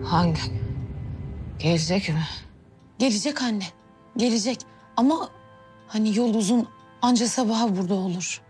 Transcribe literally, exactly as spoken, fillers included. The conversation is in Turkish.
Hangi? Gelecek mi? Gelecek anne, gelecek. Ama hani yol uzun, anca sabaha burada olur.